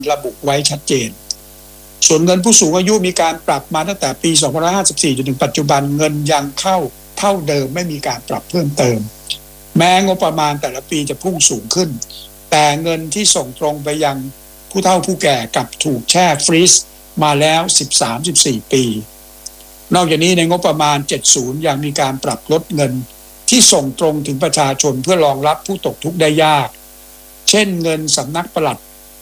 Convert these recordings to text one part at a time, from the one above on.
ระบุไว้ชัดเจนส่วนเงินผู้สูงอายุมีการปรับมาตั้งแต่ปี2554จนถึงปัจจุบันเงินยังเข้าเท่าเดิมไม่มีการปรับเพิ่มเติมแม้งบประมาณแต่ละปีจะพุ่งสูงขึ้นแต่เงินที่ส่งตรงไปยังผู้เฒ่าผู้แก่กับถูกแช่ฟรีซมาแล้ว 13-14 ปีนอกจากนี้ในงบประมาณ70ยังมีการปรับลดเงินที่ส่งตรงถึงประชาชนเพื่อรองรับผู้ตกทุกข์ได้ยากเช่นเงินสำนักปลัด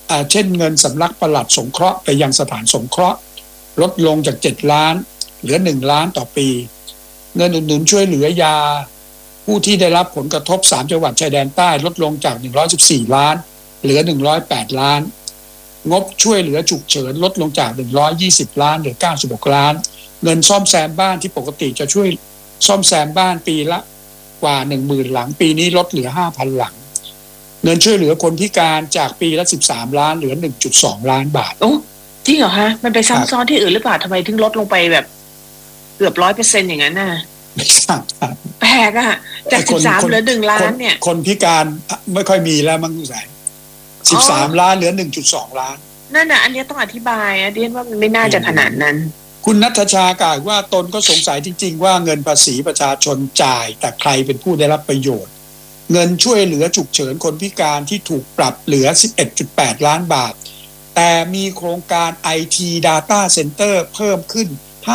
สงเคราะห์ไปยังสถานสงเคราะห์ลดลงจาก7ล้านเหลือ1ล้านต่อปีเงินอุดหนุนช่วยเหลือยาผู้ที่ได้รับผลกระทบ3จังหวัดชายแดนใต้ลดลงจาก114ล้านเหลือ108ล้านงบช่วยเหลือฉุกเฉินลดลงจาก120ล้านเหลือ96ล้านเงินซ่อมแซมบ้านที่ปกติจะช่วยซ่อมแซมบ้านปีละกว่า 10,000 หลังปีนี้ลดเหลือ 5,000 หลังเงินช่วยเหลือคนพิการจากปีละ13ล้านเหลือ 1.2 ล้านบาทโอ้จริงเหรอฮะมันไปซ้ำซ้อนที่อื่นหรือเปล่าทำไมถึงลดลงไปแบบเกือบ 100% อย่างนั้นน่ะไม่ทราบแปลกอ่ะจาก13เหลือ1ล้านเนี่ยคนพิการไม่ค่อยมีแล้วมั้งสาย13ล้านเหลือ 1.2 ล้านนั่นน่ะอันนี้ต้องอธิบายเรียนว่ามันไม่น่าจะขนาดนั้นคุณณัฐชากล่าวว่าตนก็สงสัยจริงๆว่าเงินภาษีประชาชนจ่ายแต่ใครเป็นผู้ได้รับประโยชน์เงินช่วยเหลือฉุกเฉินคนพิการที่ถูกปรับเหลือ 11.8 ล้านบาทแต่มีโครงการ IT Data Center เพิ่มขึ้น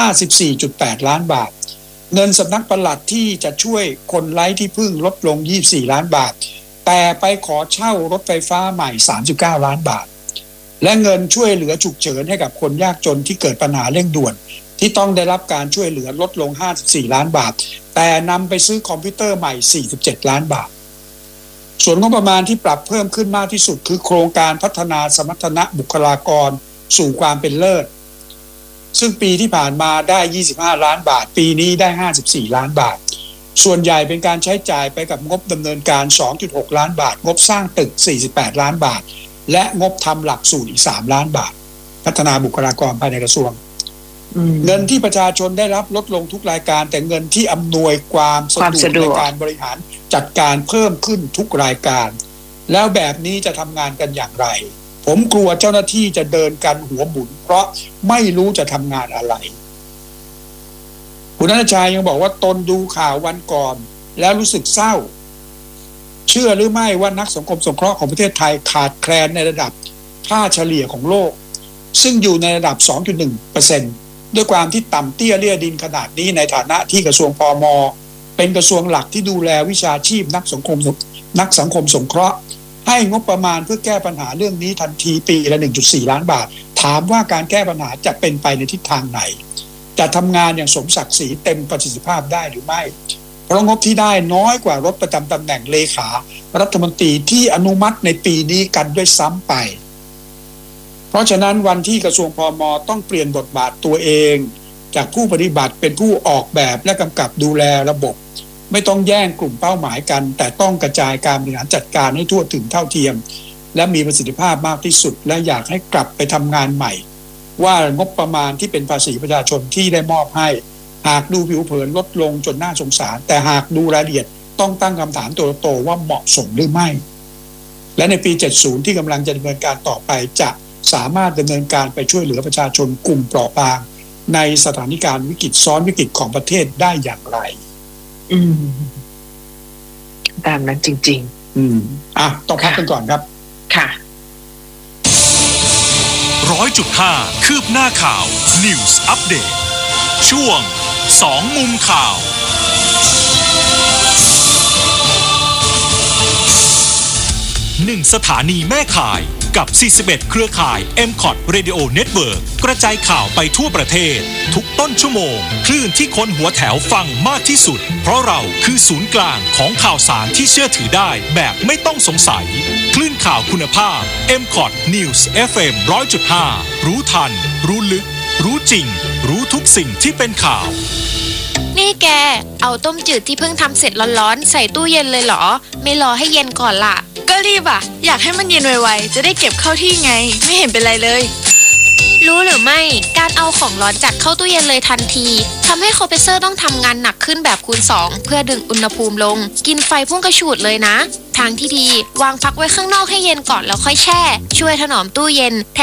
54.8 ล้านบาทเงินสำนักปลัดที่จะช่วยคนไร้ที่พึ่งลดลง24ล้านบาทแต่ไปขอเช่ารถไฟฟ้าใหม่39ล้านบาทและเงินช่วยเหลือฉุกเฉินให้กับคนยากจนที่เกิดปัญหาเร่งด่วนที่ต้องได้รับการช่วยเหลือลดลง54ล้านบาทแต่นำไปซื้อคอมพิวเตอร์ใหม่47ล้านบาทส่วนงบประมาณที่ปรับเพิ่มขึ้นมากที่สุดคือโครงการพัฒนาสมรรถนะบุคลากรสู่ความเป็นเลิศซึ่งปีที่ผ่านมาได้25ล้านบาทปีนี้ได้54ล้านบาทส่วนใหญ่เป็นการใช้จ่ายไปกับงบดำเนินการ 2.6 ล้านบาทงบสร้างตึก48ล้านบาทและงบทำหลักสูตรอีก3ล้านบาทพัฒนาบุคลากรภายในกระทรวงเงินที่ประชาชนได้รับลดลงทุกรายการแต่เงินที่อำนวยความสะดวกในการบริหารจัดการเพิ่มขึ้นทุกรายการแล้วแบบนี้จะทำงานกันอย่างไรผมกลัวเจ้าหน้าที่จะเดินกันหัวหมุนเพราะไม่รู้จะทำงานอะไรคุณณัฐชัยยังบอกว่าตนดูข่าววันก่อนแล้วรู้สึกเศร้าเชื่อหรือไม่ว่านักสังคมสงเคราะห์ของประเทศไทยขาดแคลนในระดับค่าเฉลี่ยของโลกซึ่งอยู่ในระดับ 2.1% ด้วยความที่ต่ำเตี้ยเลี่ยดินขนาดนี้ในฐานะที่กระทรวงพม.เป็นกระทรวงหลักที่ดูแลวิชาชีพนักสังคมสงเคราะห์ให้งบประมาณเพื่อแก้ปัญหาเรื่องนี้ทันทีปีละ 1.4 ล้านบาทถามว่าการแก้ปัญหาจะเป็นไปในทิศทางไหนจะทำงานอย่างสมศักดิ์ศรีเต็มประสิทธิภาพได้หรือไม่เพราะงบที่ได้น้อยกว่ารถประจำตำแหน่งเลขารัฐมนตรีที่อนุมัติในปีนี้กันด้วยซ้ำไปเพราะฉะนั้นวันที่กระทรวงพม.ต้องเปลี่ยนบทบาทตัวเองจากผู้ปฏิบัติเป็นผู้ออกแบบและกำกับดูแลระบบไม่ต้องแย่งกลุ่มเป้าหมายกันแต่ต้องกระจายการบริหารจัดการให้ทั่วถึงเท่าเทียมและมีประสิทธิภาพมากที่สุดและอยากให้กลับไปทำงานใหม่ว่างบประมาณที่เป็นภาษีประชาชนที่ได้มอบให้หากดูผิวเผินลดลงจนน่าสงสารแต่หากดูรายละเอียดต้องตั้งคำถามโตๆว่าเหมาะสมหรือไม่และในปี70ที่กำลังจะดำเนินการต่อไปจะสามารถดำเนินการไปช่วยเหลือประชาชนกลุ่มเปราะบางในสถานการณ์วิกฤตซ้อนวิกฤตของประเทศได้อย่างไรตามนั้นจริงๆต้องพักกันก่อนครับค่ะ 100.5 คืบหน้าข่าว News Update ช่วง2มุมข่าว1สถานีแม่ข่ายกับ41เครือข่าย MCOT Radio Network กระจายข่าวไปทั่วประเทศทุกต้นชั่วโมงคลื่นที่คนหัวแถวฟังมากที่สุดเพราะเราคือศูนย์กลางของข่าวสารที่เชื่อถือได้แบบไม่ต้องสงสัยคลื่นข่าวคุณภาพ MCOT News FM 100.5 รู้ทันรู้ลึกรู้จริงรู้ทุกสิ่งที่เป็นข่าวนี่แกเอาต้มจืดที่เพิ่งทำเสร็จร้อนๆใส่ตู้เย็นเลยเหรอไม่รอให้เย็นก่อนล่ะก็รีบอยากให้มันเย็นไวๆจะได้เก็บเข้าที่ไงไม่เห็นเป็นไรเลยรู้หรือไม่การเอาของร้อนจัดเข้าตู้เย็นเลยทันทีทำให้คอมเพรสเซอร์ต้องทำงานหนักขึ้นแบบคูณ 2 เพื่อดึงอุณหภูมิลงกินไฟพุ่งกระฉูดเลยนะทางที่ดีวางพักไว้ข้างนอกให้เย็นก่อนแล้วค่อยแช่ช่วยถนอมตู้เย็น